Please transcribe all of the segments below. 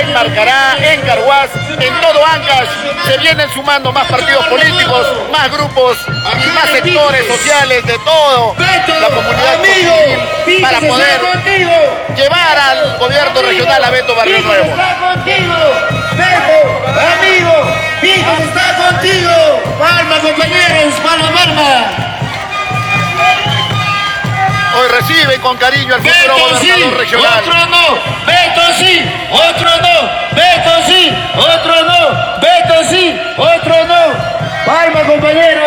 en Marcará, en Carhuaz, en todo Ancash, se vienen sumando más partidos políticos, más grupos y más sectores sociales de toda la comunidad civil para poder llevar al gobierno regional a Beto Barrio Nuevo. Está contigo, Beto, amigo, Vicos está contigo. Palma, compañeros, palma. Hoy recibe con cariño al futuro gobernador regional. Otro no, Beto sí, otro no, Beto sí, otro no, Beto sí, otro no. Palma, compañeros.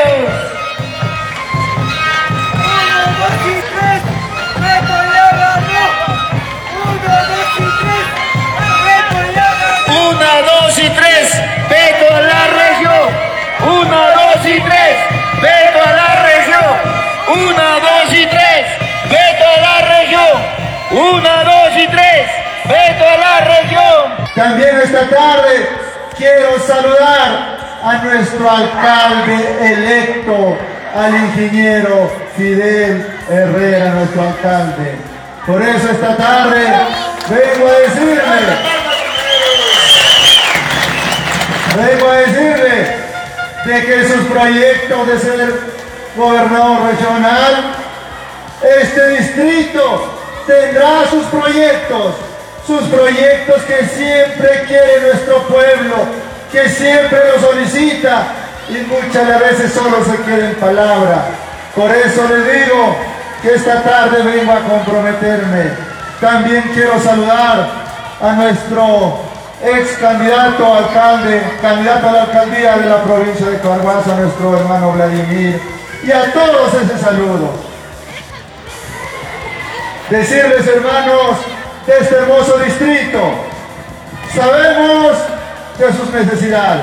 1, 2 y 3, Beto a la región. 1, 2 y 3, Beto a la región. 1, 2 y 3, Beto a la región. 1, 2 y 3, Beto a la región. También esta tarde quiero saludar a nuestro alcalde electo, al ingeniero Fidel Herrera, nuestro alcalde. Por eso esta tarde vengo a decirle de que sus proyectos de ser gobernador regional, este distrito tendrá sus proyectos que siempre quiere nuestro pueblo, que siempre lo solicita y muchas veces solo se queda en palabra. Por eso les digo que esta tarde vengo a comprometerme. También quiero saludar a nuestro ex candidato a alcalde, candidato a la alcaldía de la provincia de Carhuaz, a nuestro hermano Vladimir, y a todos ese saludo. Decirles, hermanos, de este hermoso distrito, sabemos de sus necesidades,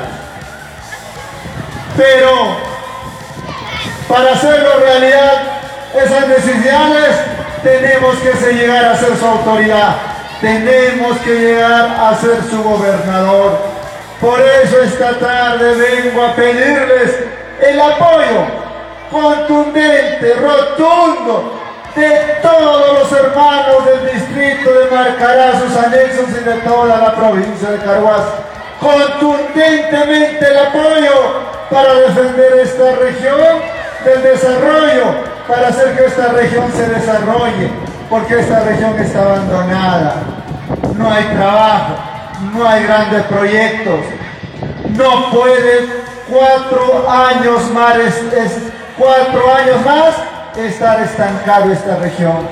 pero para hacerlo realidad, esas necesidades, tenemos que llegar a ser su autoridad, tenemos que llegar a ser su gobernador. Por eso esta tarde vengo a pedirles el apoyo contundente, rotundo, de todos los hermanos del distrito de Marcará, sus anexos y de toda la provincia de Carhuaz. Contundentemente el apoyo para defender esta región del desarrollo, para hacer que esta región se desarrolle, porque esta región está abandonada. No hay trabajo, no hay grandes proyectos, no puede 4 años más estar estancado esta región.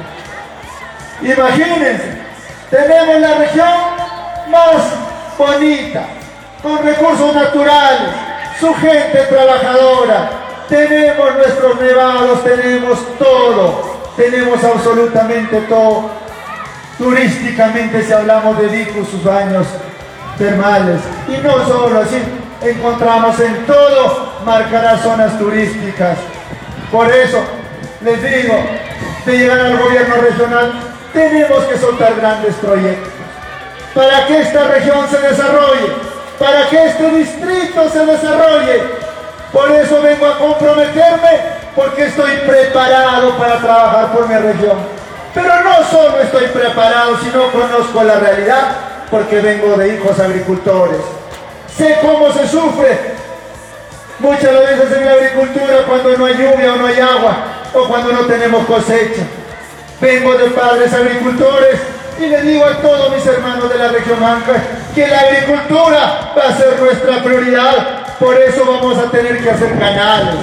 Imagínense, tenemos la región más bonita, con recursos naturales, su gente trabajadora, tenemos nuestros nevados, tenemos todo, tenemos absolutamente todo. Turísticamente, si hablamos de Vicus, sus baños termales, y no solo así, encontramos en todo Marcará zonas turísticas. Por eso les digo, de llegar al gobierno regional, tenemos que soltar grandes proyectos para que esta región se desarrolle, para que este distrito se desarrolle. Por eso vengo a comprometerme, porque estoy preparado para trabajar por mi región. Pero no solo estoy preparado, sino conozco la realidad, porque vengo de hijos agricultores. Sé cómo se sufre muchas veces en la agricultura cuando no hay lluvia o no hay agua, o cuando no tenemos cosecha. Vengo de padres agricultores y le digo a todos mis hermanos de la región Ancash que la agricultura va a ser nuestra prioridad. Por eso vamos a tener que hacer canales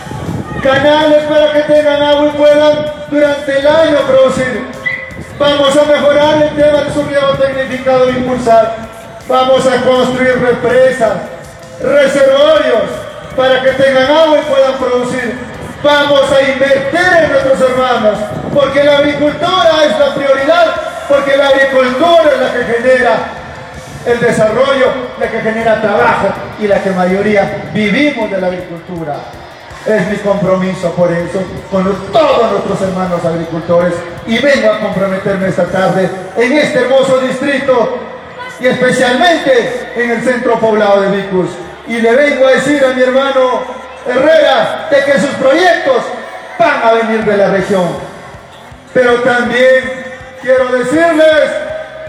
para que tengan agua y puedan durante el año producir. Vamos a mejorar el tema de su riego tecnificado e impulsar. Vamos a construir represas, reservorios para que tengan agua y puedan producir. Vamos a invertir en nuestros hermanos, porque la agricultura es la prioridad, porque la agricultura es la que genera el desarrollo, la que genera trabajo y la que mayoría vivimos de la agricultura. Es mi compromiso por eso con todos nuestros hermanos agricultores, y vengo a comprometerme esta tarde en este hermoso distrito y especialmente en el centro poblado de Vicus. Y le vengo a decir a mi hermano Herrera de que sus proyectos van a venir de la región. Pero también quiero decirles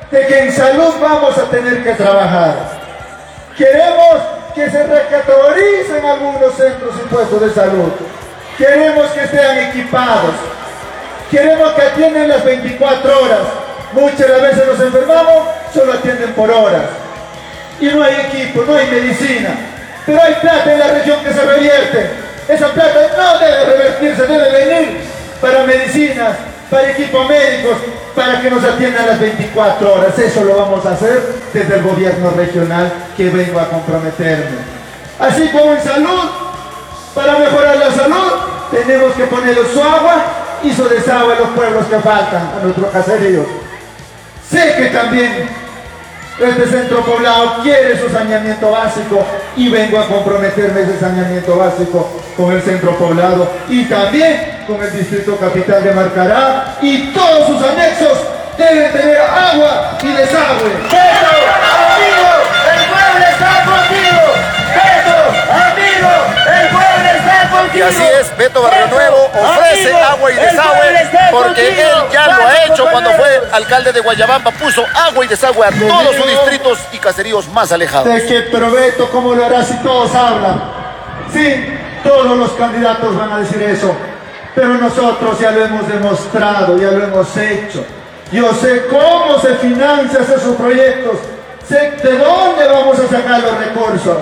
de que en salud vamos a tener que trabajar. Queremos que se recategoricen algunos centros y puestos de salud. Queremos que estén equipados. Queremos que atiendan las 24 horas. Muchas de las veces los enfermamos solo atienden por horas. Y no hay equipo, no hay medicina. Pero hay plata en la región que se revierte. Esa plata no debe revertirse, debe venir para medicinas, para equipos médicos, para que nos atiendan las 24 horas. Eso lo vamos a hacer desde el gobierno regional, que vengo a comprometerme. Así como en salud, para mejorar la salud, tenemos que poner su agua y su desagüe a los pueblos que faltan, a nuestros caseríos. Sé que también este centro poblado quiere su saneamiento básico y vengo a comprometerme ese saneamiento básico con el centro poblado y también con el distrito capital de Marcará, y todos sus anexos deben tener agua y desagüe. ¡Beto, amigo! ¡El pueblo está contigo! ¡Beto, amigo! ¡El pueblo está contigo! Y así es, Beto Barrio Nuevo ofrece agua y desagüe porque él ya lo ha hecho cuando fue alcalde de Guayabamba, puso agua y desagüe a todos sus distritos y caseríos más alejados. De que, pero Beto, ¿cómo lo hará si todos hablan? Sí, todos los candidatos van a decir eso, pero nosotros ya lo hemos demostrado, ya lo hemos hecho. Yo sé cómo se financian esos proyectos, sé de dónde vamos a sacar los recursos.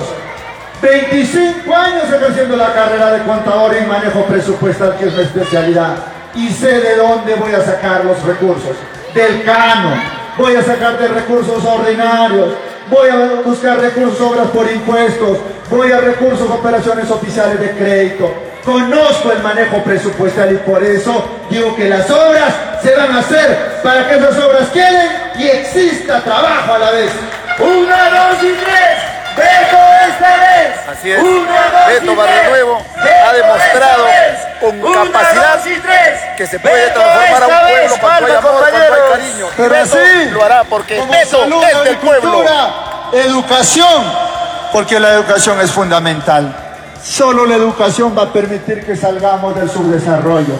25 años ejerciendo la carrera de contador y manejo presupuestal, que es mi especialidad, y sé de dónde voy a sacar los recursos. Del canon, voy a sacar de recursos ordinarios, voy a buscar recursos, obras por impuestos, voy a recursos, operaciones oficiales de crédito. Conozco el manejo presupuestal y por eso digo que las obras se van a hacer para que esas obras queden y exista trabajo a la vez. 1, 2 y 3. ¡Beto esta vez! Así es, Beto Barrio Nuevo ha demostrado con capacidad que se puede transformar a un pueblo cuando hay amor, cuando hay cariño. Pero Beto sí, lo hará porque Beto salud, es del pueblo. Educación, porque la educación es fundamental. Solo la educación va a permitir que salgamos del subdesarrollo.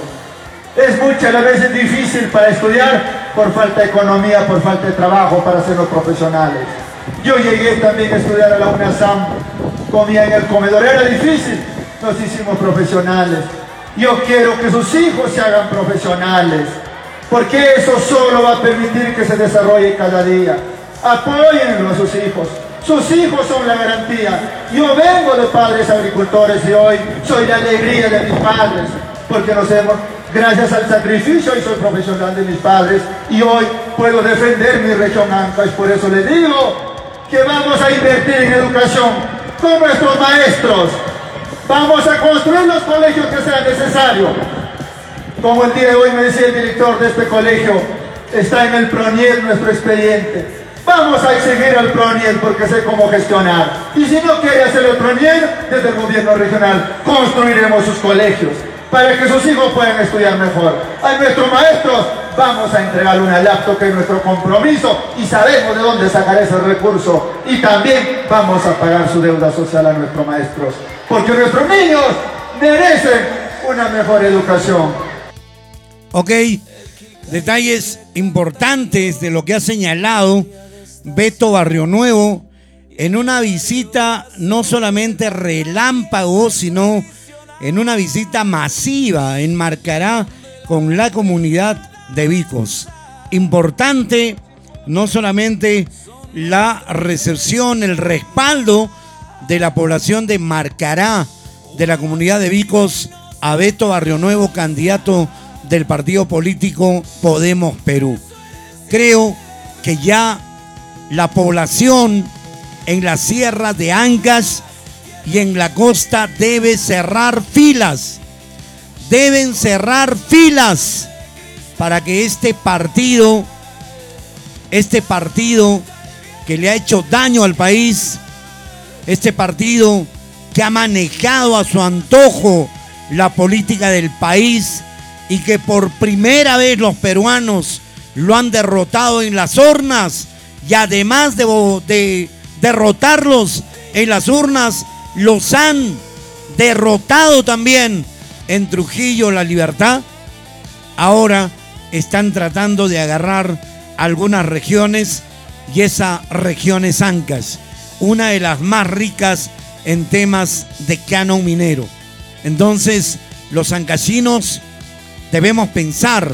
Es muchas las veces difícil para estudiar por falta de economía, por falta de trabajo para ser los profesionales. Yo llegué también a estudiar a la UNASAM, comía en el comedor, era difícil, nos hicimos profesionales. Yo quiero que sus hijos se hagan profesionales, porque eso solo va a permitir que se desarrolle cada día. Apóyenlo a sus hijos son la garantía. Yo vengo de padres agricultores y hoy soy la alegría de mis padres, porque nos hemos, gracias al sacrificio, y soy profesional de mis padres, y hoy puedo defender mi región Ancash. Por eso les digo que vamos a invertir en educación con nuestros maestros. Vamos a construir los colegios que sean necesarios. Como el día de hoy me decía el director de este colegio, está en el PRONIEL nuestro expediente. Vamos a exigir al PRONIEL porque sé cómo gestionar. Y si no quiere hacer el PRONIEL, desde el gobierno regional construiremos sus colegios para que sus hijos puedan estudiar mejor. A nuestros maestros vamos a entregar una laptop, que es nuestro compromiso, y sabemos de dónde sacar ese recurso. Y también vamos a pagar su deuda social a nuestros maestros, porque nuestros niños merecen una mejor educación. Ok, detalles importantes de lo que ha señalado Beto Barrio Nuevo en una visita no solamente relámpago, sino en una visita masiva en Marcará con la comunidad de Vicos. Importante no solamente la recepción, el respaldo de la población de Marcará, de la comunidad de Vicos, a Beto Barrio Nuevo, candidato del partido político Podemos Perú. Creo que ya la población en la sierra de Ancash y en la costa debe cerrar filas. Deben cerrar filas para que este partido que le ha hecho daño al país, este partido que ha manejado a su antojo la política del país y que por primera vez los peruanos lo han derrotado en las urnas, y además de derrotarlos en las urnas, los han derrotado también en Trujillo, La Libertad. Ahora están tratando de agarrar algunas regiones, y esa región es Ancash, una de las más ricas en temas de canon minero. Entonces, los ancachinos debemos pensar,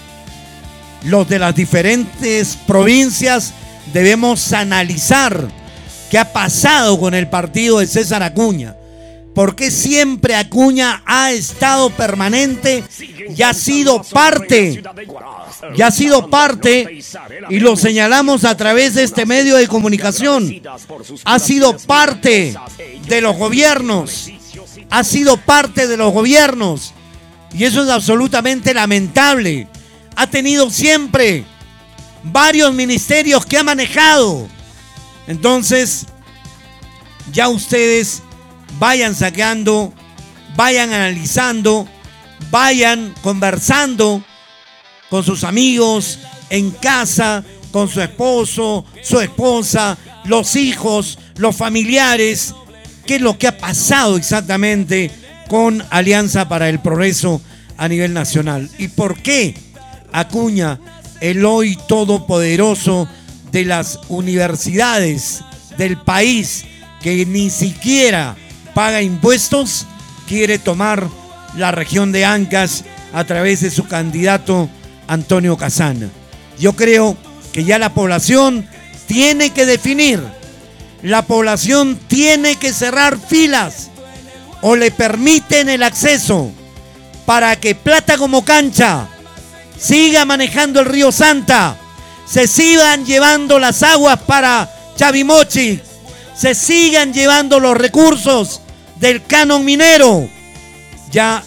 los de las diferentes provincias debemos analizar qué ha pasado con el partido de César Acuña. ¿Por qué siempre Acuña ha estado permanente y ha sido parte? Y ha sido parte, y lo señalamos a través de este medio de comunicación. Ha sido parte de los gobiernos. Ha sido parte de los gobiernos. Y eso es absolutamente lamentable. Ha tenido siempre varios ministerios que ha manejado. Entonces, ya ustedes vayan sacando, vayan analizando, vayan conversando con sus amigos, en casa, con su esposo, su esposa, los hijos, los familiares, qué es lo que ha pasado exactamente con Alianza para el Progreso a nivel nacional. ¿Y por qué Acuña, el hoy todopoderoso de las universidades del país, que ni siquiera paga impuestos, quiere tomar la región de Ancash a través de su candidato Antonio Casana? Yo creo que ya la población tiene que definir, la población tiene que cerrar filas, o le permiten el acceso para que Plata como Cancha siga manejando el río Santa, se sigan llevando las aguas para Chavimochi, se sigan llevando los recursos del canon minero. Ya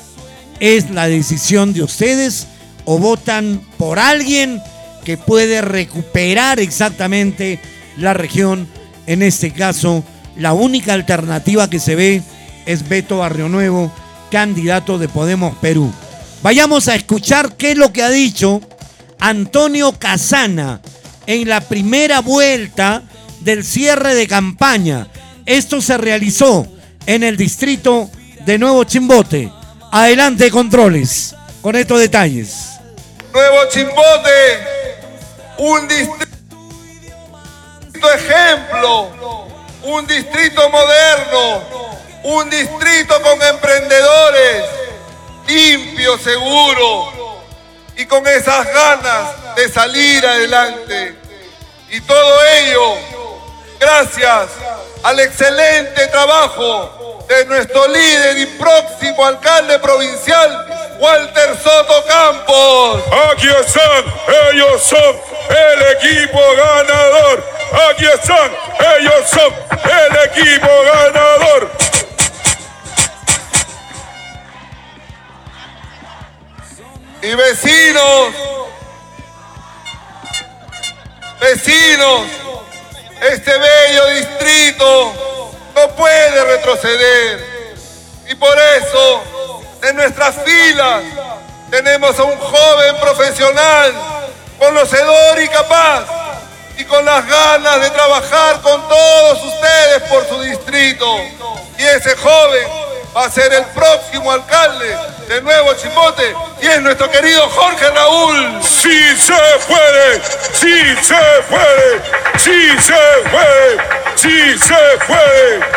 es la decisión de ustedes, o votan por alguien que puede recuperar exactamente la región. En este caso, la única alternativa que se ve es Beto Barrionuevo, candidato de Podemos Perú. Vayamos a escuchar qué es lo que ha dicho Antonio Casana en la primera vuelta del cierre de campaña. Esto se realizó en el distrito de Nuevo Chimbote. Adelante, controles, con estos detalles. Nuevo Chimbote, un distrito ejemplo, un distrito moderno, un distrito con emprendedores, limpio, seguro y con esas ganas de salir adelante. Y todo ello gracias al excelente trabajo de nuestro líder y próximo alcalde provincial, Walter Soto Campos. Aquí están, ellos son el equipo ganador. Aquí están, ellos son el equipo ganador. Y vecinos, este bello distrito no puede retroceder. Y por eso, en nuestras filas, tenemos a un joven profesional, conocedor y capaz, y con las ganas de trabajar con todos ustedes por su distrito. Y ese joven va a ser el próximo alcalde de Nuevo Chimbote, y es nuestro querido Jorge Raúl. ¡Sí se puede! ¡Sí se puede! ¡Sí se puede! ¡Sí se puede!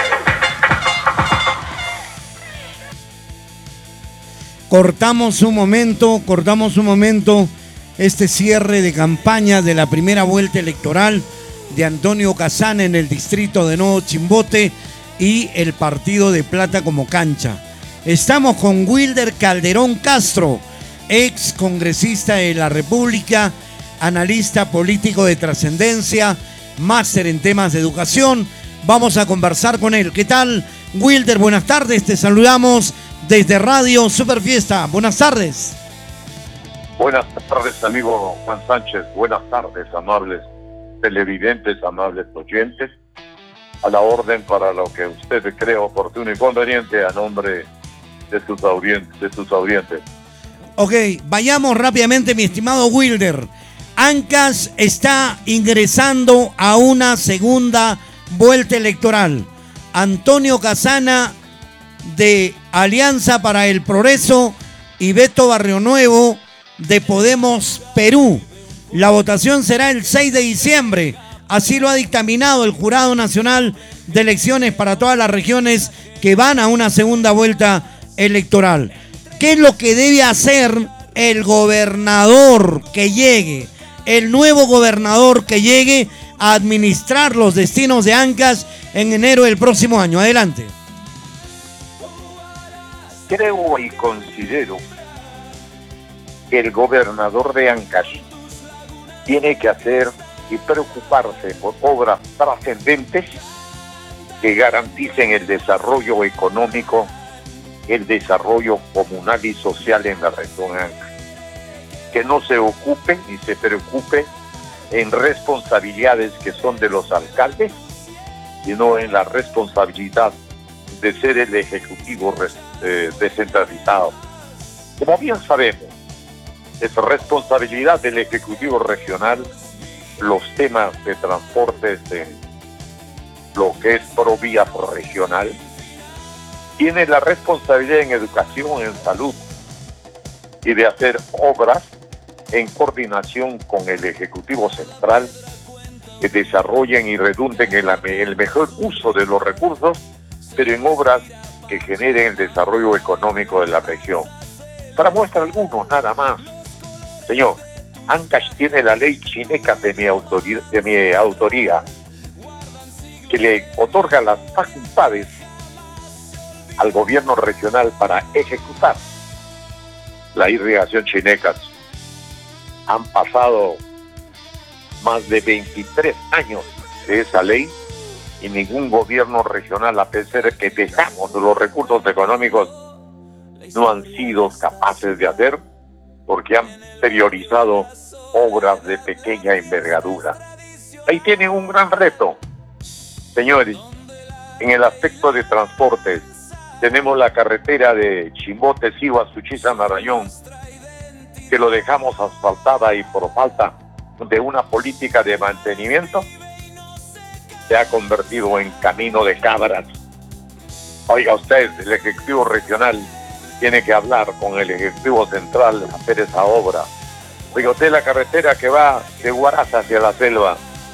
Cortamos un momento este cierre de campaña de la primera vuelta electoral de Antonio Casana en el distrito de Nuevo Chimbote y el partido de Plata como Cancha. Estamos con Wilder Calderón Castro, ex congresista de la República, analista político de trascendencia, máster en temas de educación. Vamos a conversar con él. ¿Qué tal, Wilder? Buenas tardes, te saludamos desde Radio Superfiesta. Buenas tardes. Buenas tardes, amigo Juan Sánchez. Buenas tardes, amables televidentes, amables oyentes. A la orden para lo que usted cree oportuno y conveniente a nombre de sus audientes. Ok, vayamos rápidamente, mi estimado Wilder. Ancash está ingresando a una segunda vuelta electoral. Antonio Casana de Alianza para el Progreso y Beto Barrionuevo de Podemos Perú. La votación será el 6 de diciembre. Así lo ha dictaminado el Jurado Nacional de Elecciones para todas las regiones que van a una segunda vuelta electoral. ¿Qué es lo que debe hacer el gobernador que llegue, el nuevo gobernador que llegue a administrar los destinos de Ancash en enero del próximo año? Adelante. Creo y considero que el gobernador de Ancash tiene que hacer y preocuparse por obras trascendentes que garanticen el desarrollo económico, el desarrollo comunal y social en la región Ancash. Que no se ocupe ni se preocupe en responsabilidades que son de los alcaldes, sino en la responsabilidad de ser el ejecutivo descentralizado. Como bien sabemos, es responsabilidad del ejecutivo regional los temas de transportes de lo que es Provía regional. Tiene la responsabilidad en educación, en salud y de hacer obras en coordinación con el Ejecutivo Central que desarrollen y redunden en el mejor uso de los recursos, pero en obras que generen el desarrollo económico de la región. Para muestra algunos, nada más. Señor, Ancash tiene la ley chineca de mi autoría, que le otorga las facultades al gobierno regional para ejecutar la irrigación chineca. Han pasado más de 23 años de esa ley y ningún gobierno regional, a pesar de que dejamos los recursos económicos, no han sido capaces de hacer, porque han priorizado obras de pequeña envergadura. Ahí tienen un gran reto, señores. En el aspecto de transportes, tenemos la carretera de Chimbote, Sihuas, Suchiza, Marañón, que lo dejamos asfaltada y por falta de una política de mantenimiento se ha convertido en camino de cabras. Oiga usted, el Ejecutivo Regional tiene que hablar con el Ejecutivo Central, hacer esa obra. Oiga usted, la carretera que va de Huaraz hacia la selva,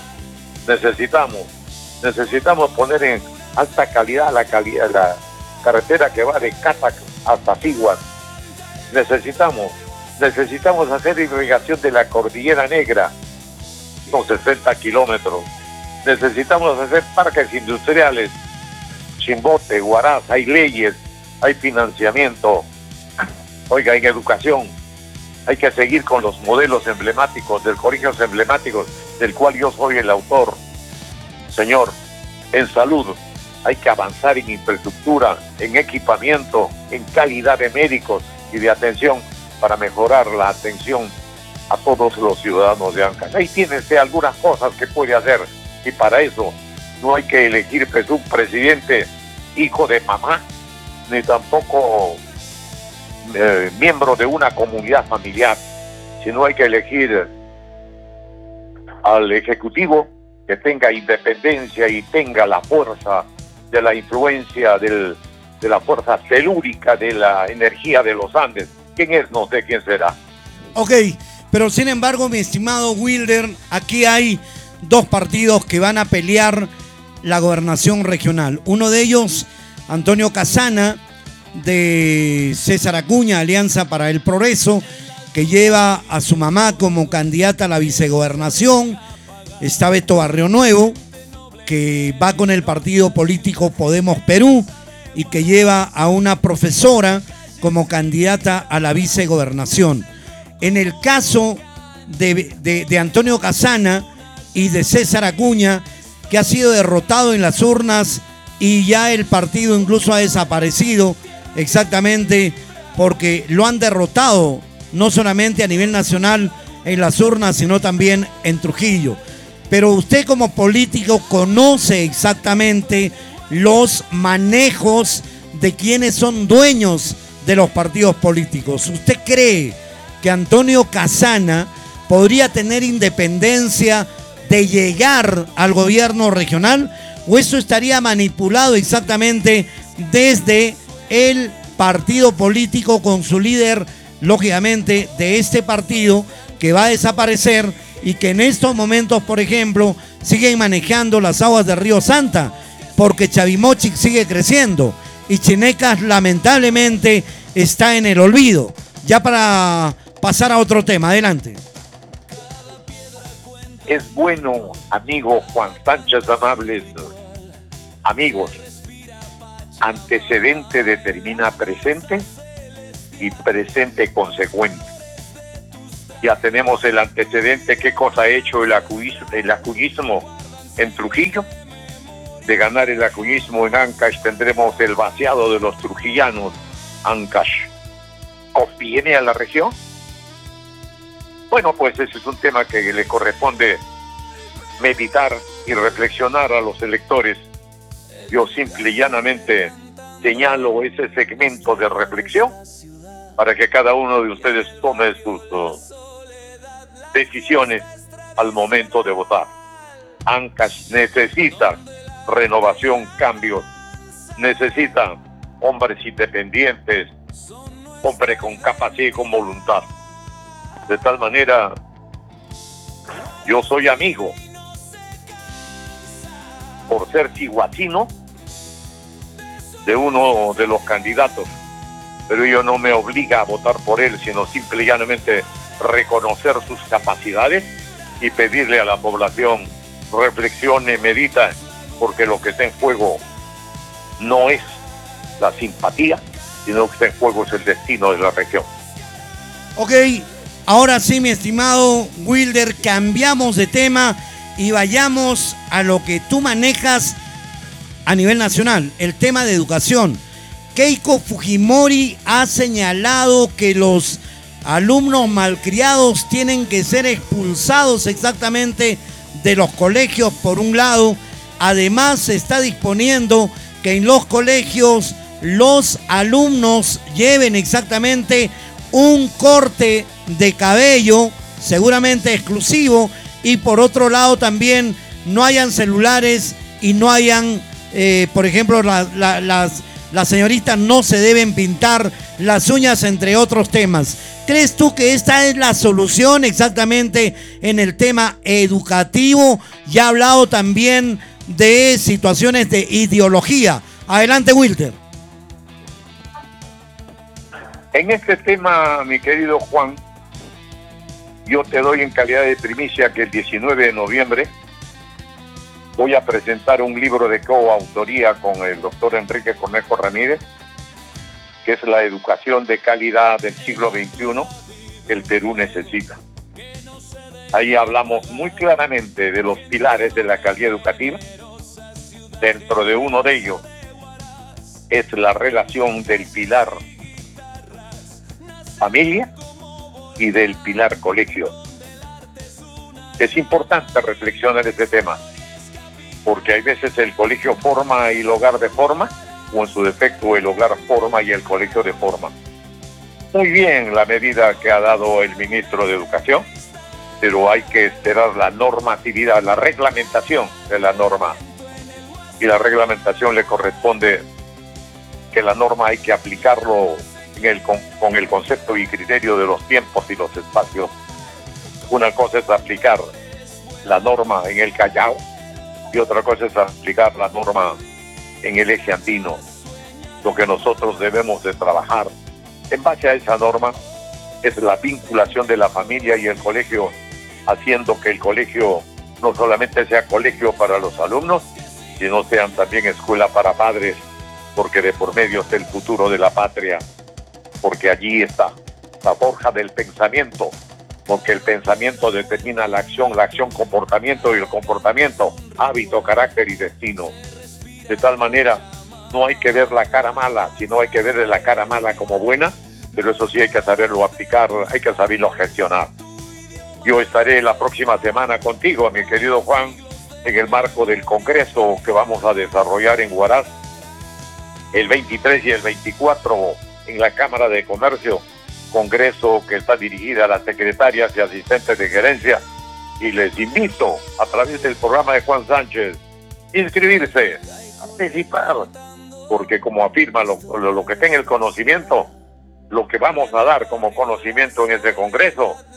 necesitamos poner en alta calidad la carretera que va de Catac hasta Sihuas. Necesitamos hacer irrigación de la Cordillera Negra, con 60 kilómetros. Necesitamos hacer parques industriales, Chimbote, Huaraz, hay leyes, hay financiamiento. Oiga, en educación hay que seguir con los modelos emblemáticos, de colegios emblemáticos, del cual yo soy el autor. Señor, en salud hay que avanzar en infraestructura, en equipamiento, en calidad de médicos y de atención para mejorar la atención a todos los ciudadanos de Ancash. Ahí tiene usted algunas cosas que puede hacer, y para eso no hay que elegir un presidente hijo de mamá, ni tampoco miembro de una comunidad familiar, sino hay que elegir al ejecutivo que tenga independencia y tenga la fuerza de la influencia de la fuerza telúrica de la energía de los Andes. ¿Quién es? No sé quién será. Ok, pero sin embargo, mi estimado Wilder, aquí hay dos partidos que van a pelear la gobernación regional. Uno de ellos, Antonio Casana, de César Acuña, Alianza para el Progreso, que lleva a su mamá como candidata a la vicegobernación. Está Beto Barrionuevo, que va con el partido político Podemos Perú y que lleva a una profesora como candidata a la vicegobernación. En el caso de Antonio Casana y de César Acuña, que ha sido derrotado en las urnas y ya el partido incluso ha desaparecido, exactamente porque lo han derrotado no solamente a nivel nacional en las urnas, sino también en Trujillo. Pero usted como político conoce exactamente los manejos de quienes son dueños de los partidos políticos. ¿Usted cree que Antonio Casana podría tener independencia de llegar al gobierno regional, o eso estaría manipulado exactamente desde el partido político con su líder, lógicamente, de este partido que va a desaparecer y que en estos momentos, por ejemplo, siguen manejando las aguas del río Santa, porque Chavimochic sigue creciendo y Chinecas lamentablemente está en el olvido. Ya para pasar a otro tema, adelante. Es bueno, amigo Juan Sánchez Amables, amigos, antecedente determina presente y presente consecuente. Ya tenemos el antecedente, qué cosa ha hecho el acuyismo en Trujillo. De ganar el acuyismo en Ancash tendremos el vaciado de los trujillanos. Ancash ¿conviene a la región? Bueno, pues ese es un tema que le corresponde meditar y reflexionar a los electores. Yo simple y llanamente señalo ese segmento de reflexión para que cada uno de ustedes tome sus decisiones al momento de votar. Ancash necesita renovación, cambios, necesita hombres independientes, hombres con capacidad y con voluntad. De tal manera, yo soy amigo, por ser ciguacino, de uno de los candidatos, pero ello no me obliga a votar por él, sino simple y llanamente reconocer sus capacidades y pedirle a la población reflexione, medita, porque lo que está en juego no es la simpatía, sino que está en juego es el destino de la región. Ok, ahora sí, mi estimado Wilder, cambiamos de tema y vayamos a lo que tú manejas a nivel nacional, el tema de educación. Keiko Fujimori ha señalado que los alumnos malcriados tienen que ser expulsados exactamente de los colegios, por un lado. Además, se está disponiendo que en los colegios los alumnos lleven exactamente un corte de cabello, seguramente exclusivo, y por otro lado también no hayan celulares y no hayan, por ejemplo, las señoritas no se deben pintar las uñas, entre otros temas. ¿Crees tú que esta es la solución exactamente en el tema educativo? Ya ha hablado también de situaciones de ideología. Adelante, Wilder. En este tema, mi querido Juan, yo te doy en calidad de primicia que el 19 de noviembre voy a presentar un libro de coautoría con el doctor Enrique Cornejo Ramírez, que es la educación de calidad del siglo XXI que el Perú necesita. Ahí hablamos muy claramente de los pilares de la calidad educativa. Dentro de uno de ellos es la relación del pilar familia y del pilar colegio. Es importante reflexionar este tema, porque hay veces el colegio forma y el hogar deforma, o en su defecto el hogar forma y el colegio deforma. Muy bien la medida que ha dado el ministro de Educación, pero hay que esperar la normatividad, la reglamentación de la norma. Y la reglamentación le corresponde que la norma hay que aplicarlo con el concepto y criterio de los tiempos y los espacios. Una cosa es aplicar la norma en el Callao y otra cosa es aplicar la norma en el eje andino. Lo que nosotros debemos de trabajar en base a esa norma es la vinculación de la familia y el colegio, haciendo que el colegio no solamente sea colegio para los alumnos, sino sean también escuela para padres, porque de por medio está el futuro de la patria, porque allí está la forja del pensamiento, porque el pensamiento determina la acción comportamiento, y el comportamiento hábito, carácter y destino. De tal manera, no hay que ver la cara mala, sino hay que ver la cara mala como buena, pero eso sí hay que saberlo aplicar, hay que saberlo gestionar. Yo estaré la próxima semana contigo, mi querido Juan, en el marco del congreso que vamos a desarrollar en Huaraz, el 23 y el 24 en la Cámara de Comercio, congreso que está dirigida a las secretarias y asistentes de gerencia, y les invito a través del programa de Juan Sánchez inscribirse, participar, porque como afirma lo que está en el conocimiento, lo que vamos a dar como conocimiento en ese congreso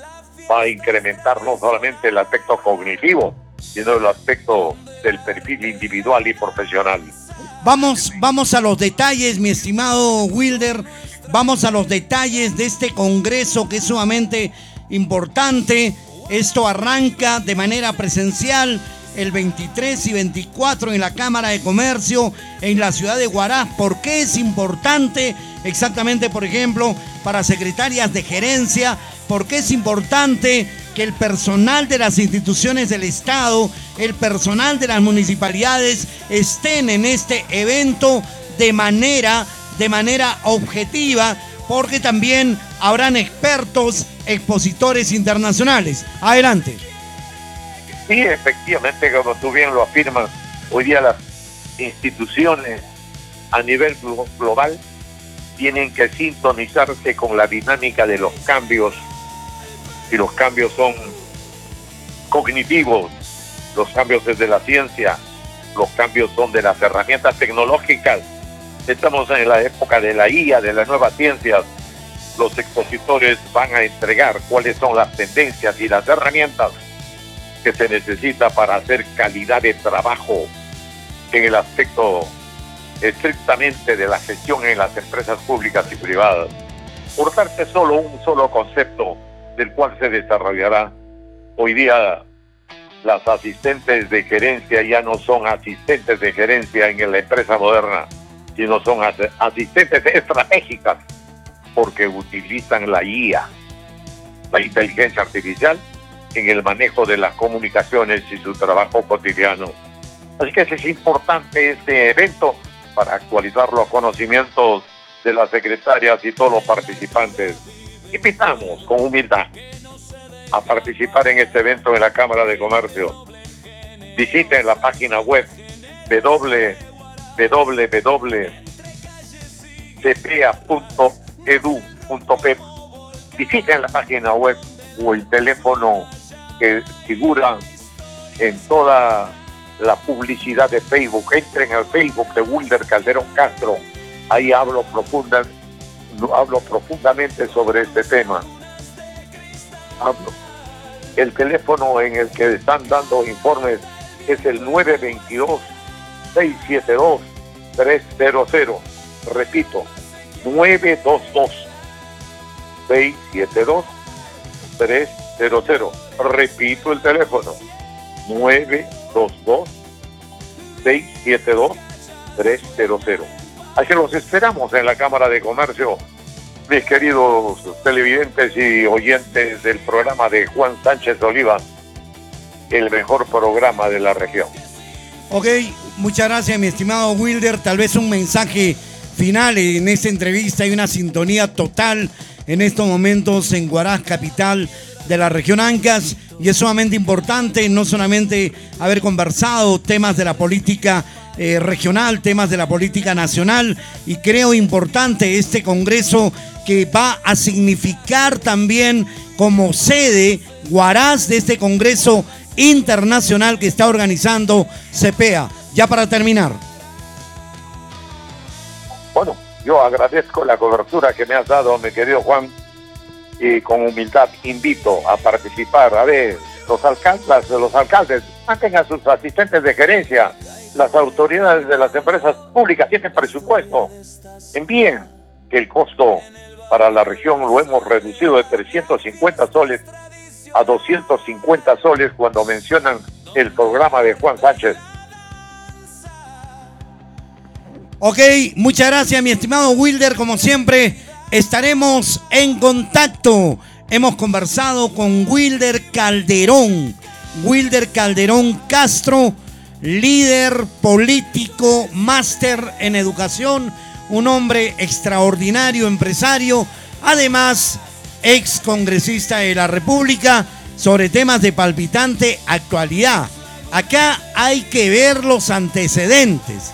va a incrementar no solamente el aspecto cognitivo, sino el aspecto del perfil individual y profesional. Vamos a los detalles, mi estimado Wilder. Vamos a los detalles de este congreso que es sumamente importante. Esto arranca de manera presencial el 23 y 24 en la Cámara de Comercio en la ciudad de Huaraz. ¿Por qué es importante? Exactamente, por ejemplo, para secretarias de gerencia. ¿Por qué es importante que el personal de las instituciones del Estado, el personal de las municipalidades estén en este evento de manera objetiva? Porque también habrán expertos, expositores internacionales. Adelante. Sí, efectivamente, como tú bien lo afirmas, hoy día las instituciones a nivel global tienen que sintonizarse con la dinámica de los cambios, y los cambios son cognitivos, los cambios desde la ciencia, los cambios son de las herramientas tecnológicas. Estamos en la época de la IA, de las nuevas ciencias. Los expositores van a entregar cuáles son las tendencias y las herramientas que se necesita para hacer calidad de trabajo en el aspecto estrictamente de la gestión en las empresas públicas y privadas. Por darte solo un solo concepto del cual se desarrollará, hoy día las asistentes de gerencia ya no son asistentes de gerencia en la empresa moderna, sino son asistentes estratégicas, porque utilizan la IA, la inteligencia artificial, en el manejo de las comunicaciones y su trabajo cotidiano. Así que es importante este evento para actualizar los conocimientos de las secretarias y todos los participantes. Invitamos con humildad a participar en este evento en la Cámara de Comercio. Visiten la página web www.cpa.edu.p. Visiten la página web o el teléfono que figura en toda la publicidad de Facebook. Entren al Facebook de Wilder Calderón Castro. Ahí hablo profundamente sobre este tema. El teléfono en el que están dando informes es el 922-672-300. Repito, 922-672-300. Repito el teléfono, 922-672-300. Así los esperamos en la Cámara de Comercio, mis queridos televidentes y oyentes del programa de Juan Sánchez Oliva, el mejor programa de la región. Ok, muchas gracias, mi estimado Wilder. Tal vez un mensaje final en esta entrevista. Hay una sintonía total en estos momentos en Huaraz, capital de la región Ancash, y es sumamente importante no solamente haber conversado temas de la política regional, temas de la política nacional, y creo importante este congreso que va a significar también como sede Huaraz de este congreso internacional que está organizando CPEA. Ya para terminar. Bueno, yo agradezco la cobertura que me has dado, mi querido Juan, y con humildad invito a participar. A ver, los alcaldes mantengan a sus asistentes de gerencia. Las autoridades de las empresas públicas tienen presupuesto. Envíen que el costo para la región lo hemos reducido de 350 soles a 250 soles cuando mencionan el programa de Juan Sánchez. Ok, muchas gracias, mi estimado Wilder. Como siempre, estaremos en contacto. Hemos conversado con Wilder Calderón Castro, líder político, máster en educación, un hombre extraordinario, empresario, además ex congresista de la República, sobre temas de palpitante actualidad. Acá hay que ver los antecedentes.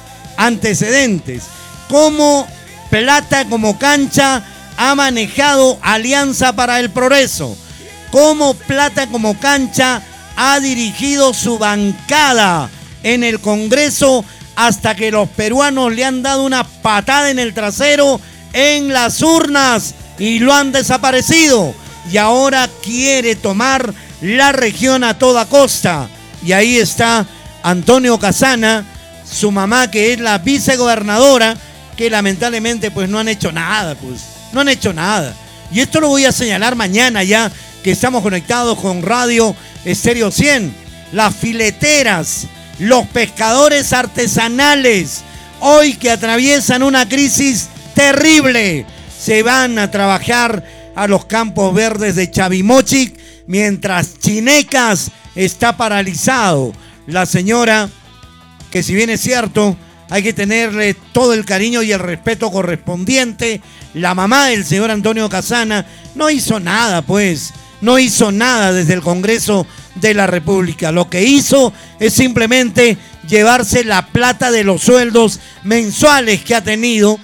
Cómo Plata como Cancha ha manejado Alianza para el Progreso, cómo Plata como Cancha ha dirigido su bancada en el Congreso hasta que los peruanos le han dado una patada en el trasero en las urnas y lo han desaparecido. y ahora quiere tomar la región a toda costa. Y ahí está Antonio Casana, su mamá que es la vicegobernadora, que lamentablemente pues no han hecho nada, no han hecho nada. Y esto lo voy a señalar mañana ya que estamos conectados con Radio Estéreo 100. Las fileteras, los pescadores artesanales, hoy que atraviesan una crisis terrible, se van a trabajar a los campos verdes de Chavimochic, mientras Chinecas está paralizado. La señora, que si bien es cierto, hay que tenerle todo el cariño y el respeto correspondiente, la mamá del señor Antonio Casana no hizo nada, no hizo nada desde el Congreso de la República. Lo que hizo es simplemente llevarse la plata de los sueldos mensuales que ha tenido,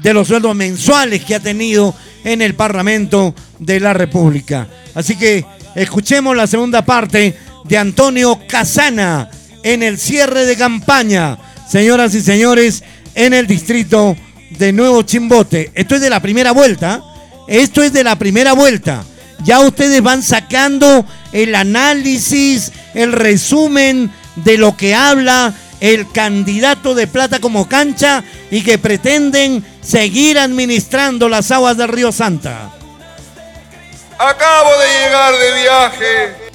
en el Parlamento de la República. Así que escuchemos la segunda parte de Antonio Casana en el cierre de campaña, señoras y señores, en el distrito de Nuevo Chimbote. Esto es de la primera vuelta. Ya ustedes van sacando el análisis, el resumen de lo que habla el candidato de Plata como Cancha y que pretenden seguir administrando las aguas del Río Santa. Acabo de llegar de viaje.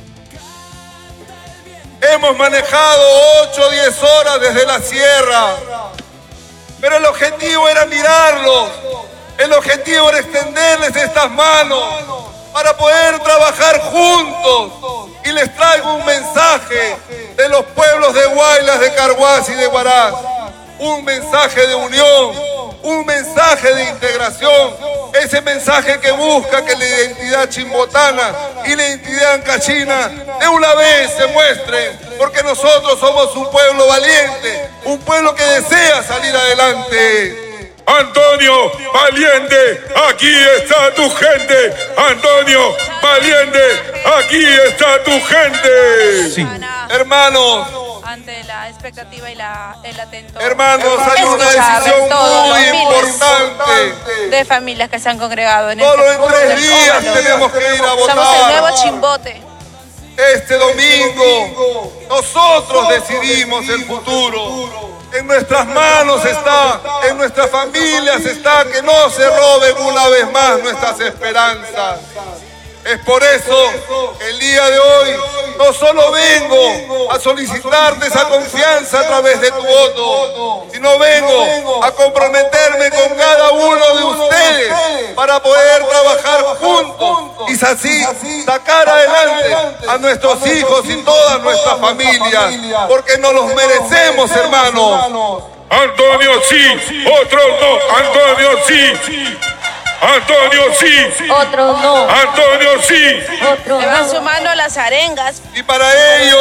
Hemos manejado 8 o 10 horas desde la sierra, pero el objetivo era mirarlos, el objetivo era extenderles estas manos para poder trabajar juntos. Y les traigo un mensaje de los pueblos de Huaylas, de Carhuaz y de Huaraz, un mensaje de unión, un mensaje de integración, ese mensaje que busca que la identidad chimbotana y la identidad ancachina de una vez se muestren, porque nosotros somos un pueblo valiente, un pueblo que desea salir adelante. Antonio Valiente, aquí está tu gente. Antonio Valiente, aquí está tu gente. Sí. Hermanos, ante la expectativa y el atento. Hermanos, hay una decisión muy importante. De familias que se han congregado en Solo en 3 días tenemos que ir a votar. Somos el nuevo Chimbote. Este domingo nosotros decidimos el futuro. En nuestras manos está, en nuestras familias está, que no se roben una vez más nuestras esperanzas. Es por eso que el día de hoy no solo vengo a solicitarte esa confianza a través de tu voto, sino vengo a comprometerme con cada uno de ustedes para poder trabajar juntos y así sacar adelante a nuestros hijos y todas nuestras familias, porque nos los merecemos, hermanos. Antonio sí, otros no. Antonio sí. Antonio sí. Otro no. Antonio sí. Otro no. Levan su mano a las arengas. Y para ello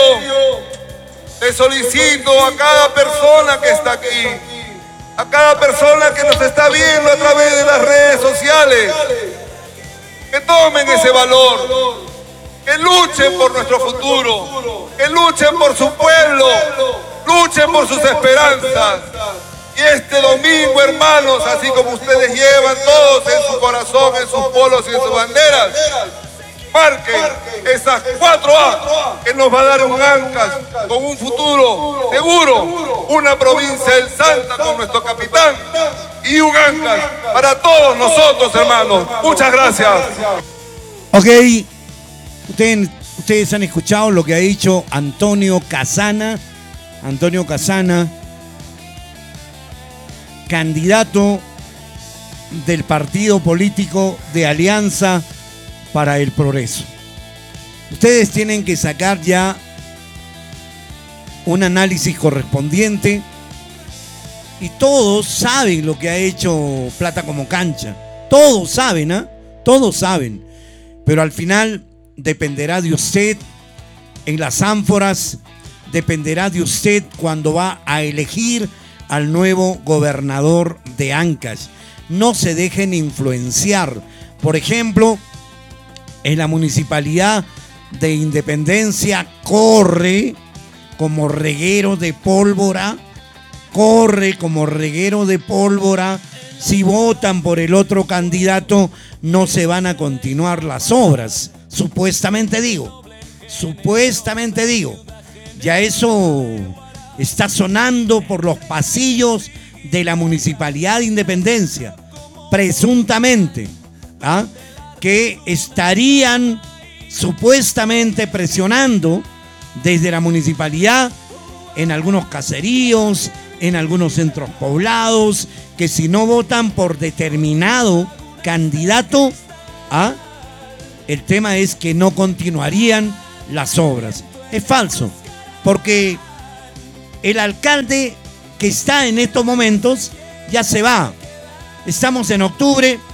te solicito a cada persona que está aquí, a cada persona que nos está viendo a través de las redes sociales, que tomen ese valor, que luchen por nuestro futuro, que luchen por su pueblo, luchen por sus esperanzas. Y este domingo, hermanos, así como ustedes llevan todos en su corazón, en sus polos y en sus banderas, marquen esas 4A que nos va a dar un Ancas con un futuro seguro, una provincia del Santa con nuestro capitán y un Ancas para todos nosotros, hermanos. Muchas gracias. Ok, ustedes han escuchado lo que ha dicho Antonio Casana. Antonio Casana, candidato del partido político de Alianza para el Progreso. Ustedes tienen que sacar ya un análisis correspondiente y todos saben lo que ha hecho Plata como Cancha. Todos saben, ¿ah? Todos saben. Pero al final dependerá de usted en las ánforas, dependerá de usted cuando va a elegir al nuevo gobernador de Ancash. No se dejen influenciar. Por ejemplo, en la municipalidad de Independencia corre como reguero de pólvora si votan por el otro candidato no se van a continuar las obras. Supuestamente digo. Ya eso está sonando por los pasillos de la Municipalidad de Independencia, presuntamente, que estarían supuestamente presionando desde la municipalidad en algunos caseríos, en algunos centros poblados, que si no votan por determinado candidato, el tema es que no continuarían las obras. Es falso, porque el alcalde que está en estos momentos ya se va. Estamos en octubre,